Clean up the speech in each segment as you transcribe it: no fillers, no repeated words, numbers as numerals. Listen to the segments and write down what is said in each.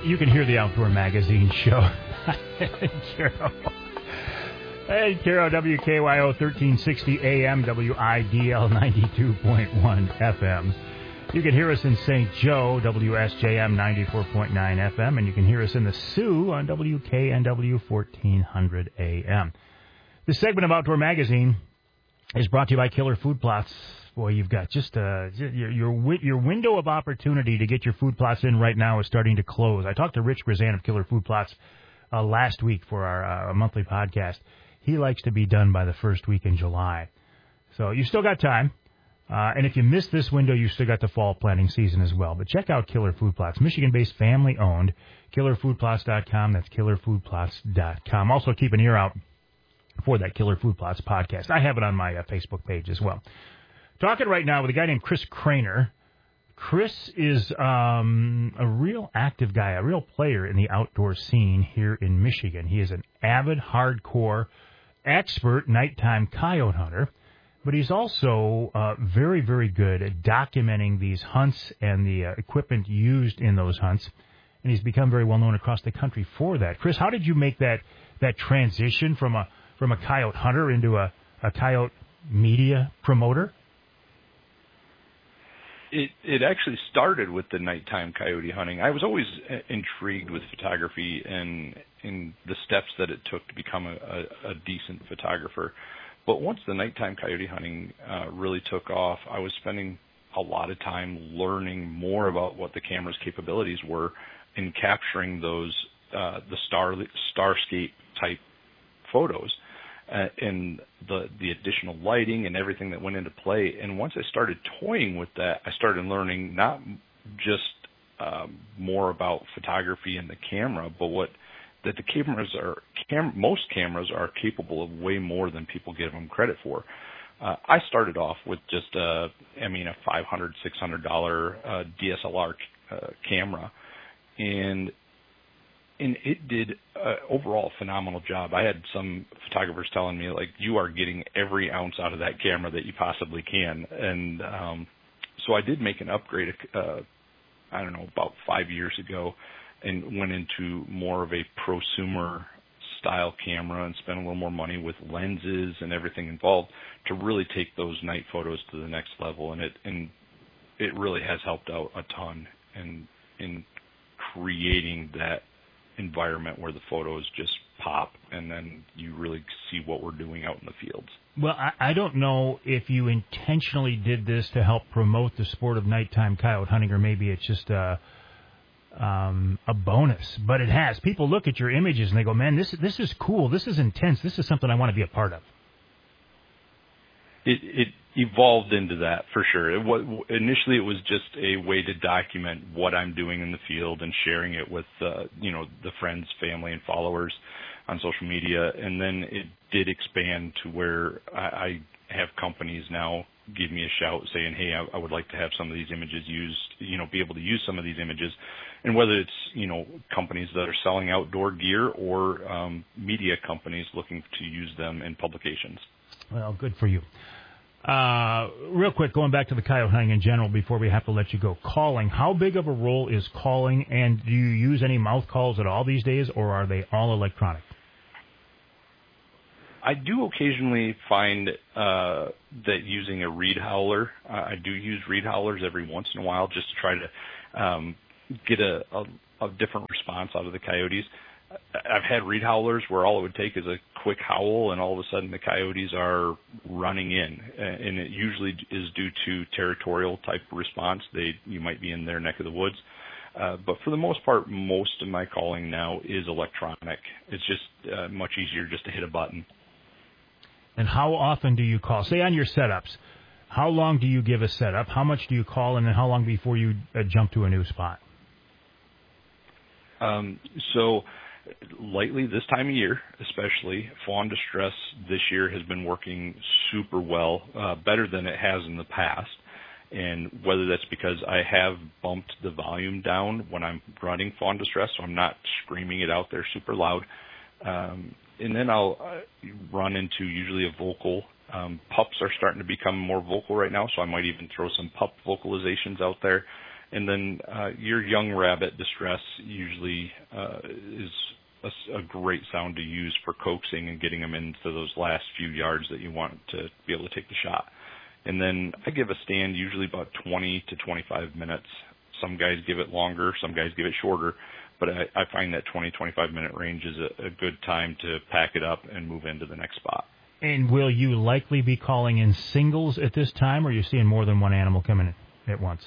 You can hear the Outdoor Magazine show. Carol. Hey, Carol, WKYO 1360 AM, WIDL 92.1 FM. You can hear us in St. Joe, WSJM 94.9 FM, and you can hear us in the Sioux on WKNW 1400 AM. This segment of Outdoor Magazine is brought to you by Killer Food Plots. Boy, you've got just your window of opportunity to get your food plots in right now is starting to close. I talked to Rich Grzan of Killer Food Plots last week for our monthly podcast. He likes to be done by the first week in July. So you still got time. And if you miss this window, you still got the fall planting season as well. But check out Killer Food Plots, Michigan-based, family-owned. KillerFoodPlots.com. That's KillerFoodPlots.com. Also, keep an ear out for that Killer Food Plots podcast. I have it on my Facebook page as well. Talking right now with a guy named Chris Craner. Chris is a real active guy, a real player in the outdoor scene here in Michigan. He is an avid, hardcore, expert nighttime coyote hunter, but he's also very, very good at documenting these hunts and the equipment used in those hunts, and he's become very well known across the country for that. Chris, how did you make that transition from a coyote hunter into a coyote media promoter? It actually started with the nighttime coyote hunting. I was always intrigued with photography and in the steps that it took to become a decent photographer. But once the nighttime coyote hunting really took off, I was spending a lot of time learning more about what the camera's capabilities were in capturing those the starscape type photos. And the additional lighting and everything that went into play. And once I started toying with that, I started learning not just more about photography and the camera, but that the cameras most cameras are capable of way more than people give them credit for. I started off with just a $500, $600 DSLR camera, and it did overall a phenomenal job. I had some photographers telling me, like, you are getting every ounce out of that camera that you possibly can. And so I did make an upgrade, about 5 years ago, and went into more of a prosumer style camera and spent a little more money with lenses and everything involved to really take those night photos to the next level. And it really has helped out a ton in creating that environment where the photos just pop and then you really see what we're doing out in the fields. Well, I don't know if you intentionally did this to help promote the sport of nighttime coyote hunting, or maybe it's just a bonus, but it has. People look at your images and they go, man, this is cool, this is intense, this is something I want to be a part of. It evolved into that for sure. Initially, it was just a way to document what I'm doing in the field and sharing it with the friends, family, and followers on social media. And then it did expand to where I have companies now give me a shout saying, hey, I would like to have some of these images used, be able to use some of these images. And whether it's, companies that are selling outdoor gear or media companies looking to use them in publications. Well, good for you. Real quick, going back to the coyote hunting in general before we have to let you go. Calling, how big of a role is calling, and do you use any mouth calls at all these days, or are they all electronic? I do occasionally find that using a reed howler, I do use reed howlers every once in a while just to try to get a different response out of the coyotes. I've had reed howlers where all it would take is a quick howl and all of a sudden the coyotes are running in, and it usually is due to territorial type response. You might be in their neck of the woods. But for the most part, most of my calling now is electronic. It's just much easier just to hit a button. And how often do you call? Say on your setups, how long do you give a setup? How much do you call, and then how long before you jump to a new spot? So lately, this time of year, especially, fawn distress this year has been working super well, better than it has in the past. And whether that's because I have bumped the volume down when I'm running fawn distress, so I'm not screaming it out there super loud. And then I'll run into usually a vocal. Pups are starting to become more vocal right now, so I might even throw some pup vocalizations out there. And then your young rabbit distress usually is a great sound to use for coaxing and getting them into those last few yards that you want to be able to take the shot. And then I give a stand usually about 20 to 25 minutes. Some guys give it longer, some guys give it shorter, but I find that 20, 25-minute range is a good time to pack it up and move into the next spot. And will you likely be calling in singles at this time, or are you seeing more than one animal coming in at once?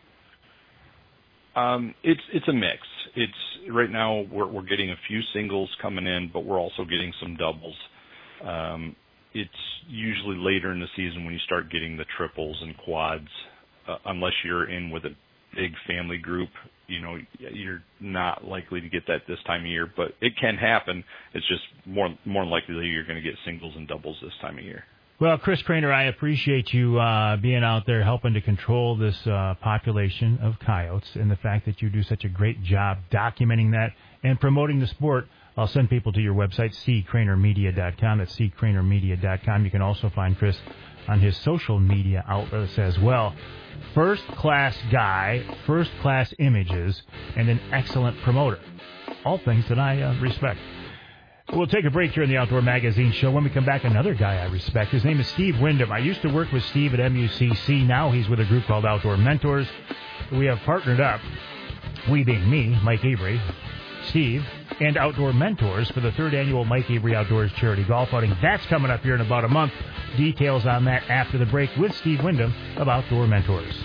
It's a mix. Right now we're getting a few singles coming in, but we're also getting some doubles. It's usually later in the season when you start getting the triples and quads. Unless you're in with a big family group, you're not likely to get that this time of year, but it can happen. It's just more likely that you're going to get singles and doubles this time of year. Well, Chris Craner, I appreciate you being out there helping to control this population of coyotes, and the fact that you do such a great job documenting that and promoting the sport. I'll send people to your website, ccranermedia.com. That's ccranermedia.com. You can also find Chris on his social media outlets as well. First-class guy, first-class images, and an excellent promoter. All things that I respect. We'll take a break here in the Outdoor Magazine Show. When we come back, another guy I respect. His name is Steve Wyndham. I used to work with Steve at MUCC. Now he's with a group called Outdoor Mentors. We have partnered up, we being me, Mike Avery, Steve, and Outdoor Mentors for the 3rd annual Mike Avery Outdoors Charity Golf Outing. That's coming up here in about a month. Details on that after the break with Steve Wyndham of Outdoor Mentors.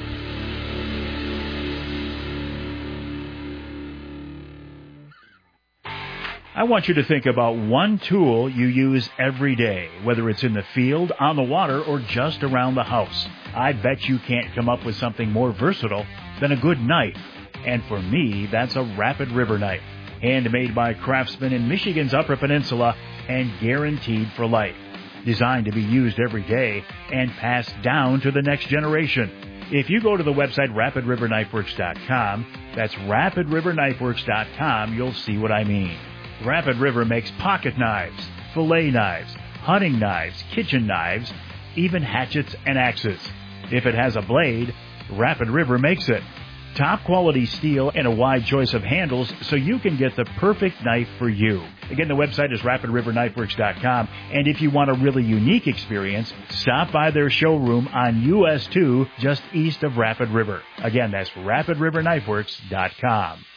I want you to think about one tool you use every day, whether it's in the field, on the water, or just around the house. I bet you can't come up with something more versatile than a good knife. And for me, that's a Rapid River knife. Handmade by craftsmen in Michigan's Upper Peninsula and guaranteed for life. Designed to be used every day and passed down to the next generation. If you go to the website rapidriverknifeworks.com, that's rapidriverknifeworks.com, you'll see what I mean. Rapid River makes pocket knives, fillet knives, hunting knives, kitchen knives, even hatchets and axes. If it has a blade, Rapid River makes it. Top quality steel and a wide choice of handles so you can get the perfect knife for you. Again, the website is rapidriverknifeworks.com, and if you want a really unique experience, stop by their showroom on US 2 just east of Rapid River. Again, that's rapidriverknifeworks.com.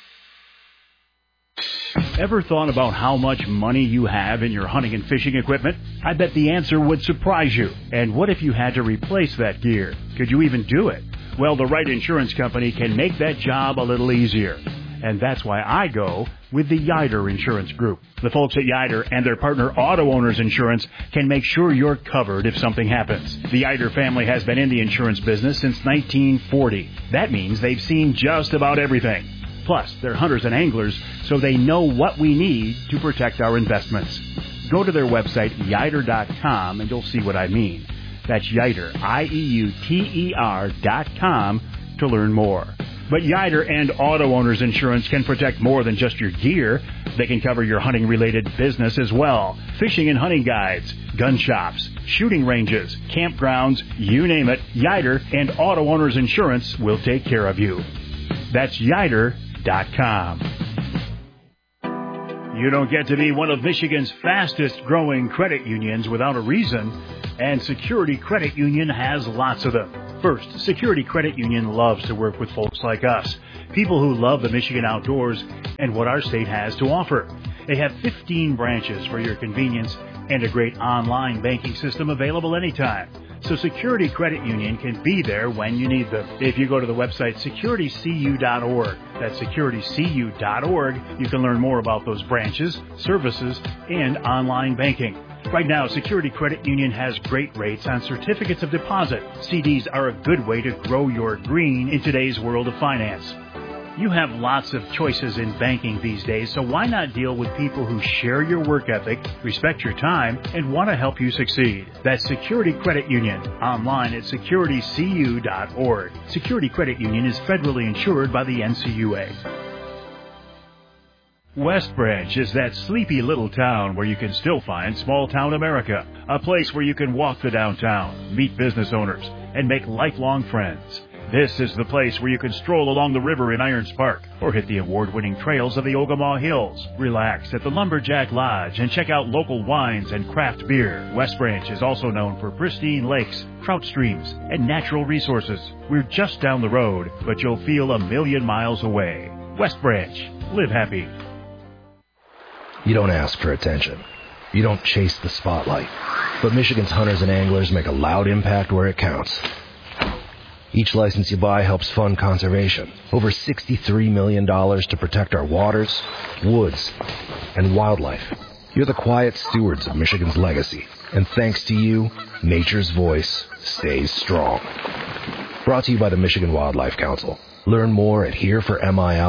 Ever thought about how much money you have in your hunting and fishing equipment? I bet the answer would surprise you. And what if you had to replace that gear? Could you even do it? Well, the right insurance company can make that job a little easier. And that's why I go with the Yider Insurance Group. The folks at Yider and their partner Auto Owners Insurance can make sure you're covered if something happens. The Yider family has been in the insurance business since 1940. That means they've seen just about everything. Plus, they're hunters and anglers, so they know what we need to protect our investments. Go to their website, Yider.com, and you'll see what I mean. That's Yider, IEUTER.com, to learn more. But Yider and Auto Owners Insurance can protect more than just your gear. They can cover your hunting-related business as well. Fishing and hunting guides, gun shops, shooting ranges, campgrounds, you name it, Yider and Auto Owners Insurance will take care of you. That's Yider.com. You don't get to be one of Michigan's fastest-growing credit unions without a reason, and Security Credit Union has lots of them. First, Security Credit Union loves to work with folks like us, people who love the Michigan outdoors and what our state has to offer. They have 15 branches for your convenience and a great online banking system available anytime. So Security Credit Union can be there when you need them. If you go to the website securitycu.org, that's securitycu.org, you can learn more about those branches, services, and online banking. Right now, Security Credit Union has great rates on certificates of deposit. CDs are a good way to grow your green in today's world of finance. You have lots of choices in banking these days, so why not deal with people who share your work ethic, respect your time, and want to help you succeed? That's Security Credit Union, online at securitycu.org. Security Credit Union is federally insured by the NCUA. West Branch is that sleepy little town where you can still find small-town America, a place where you can walk the downtown, meet business owners, and make lifelong friends. This is the place where you can stroll along the river in Irons Park or hit the award-winning trails of the Ogemaw Hills. Relax at the Lumberjack Lodge and check out local wines and craft beer. West Branch is also known for pristine lakes, trout streams, and natural resources. We're just down the road, but you'll feel a million miles away. West Branch. Live happy. You don't ask for attention. You don't chase the spotlight. But Michigan's hunters and anglers make a loud impact where it counts. Each license you buy helps fund conservation. Over $63 million to protect our waters, woods, and wildlife. You're the quiet stewards of Michigan's legacy. And thanks to you, nature's voice stays strong. Brought to you by the Michigan Wildlife Council. Learn more at hereformil.org.